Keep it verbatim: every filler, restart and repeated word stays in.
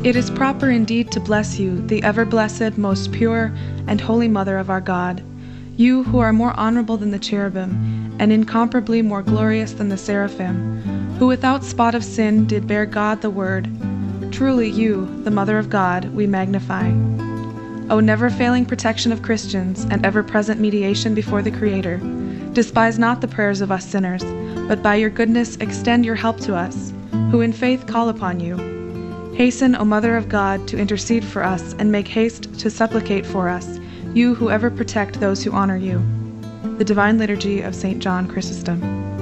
It is proper indeed to bless you, the ever-blessed, most pure, and holy Mother of our God, you who are more honorable than the cherubim, and incomparably more glorious than the seraphim, who without spot of sin did bear God the Word. Truly you, the Mother of God, we magnify. O never-failing protection of Christians, and ever-present mediation before the Creator, despise not the prayers of us sinners, but by your goodness extend your help to us, who in faith call upon you. Hasten, O Mother of God, to intercede for us, and make haste to supplicate for us, you who ever protect those who honor you. The Divine Liturgy of Saint John Chrysostom.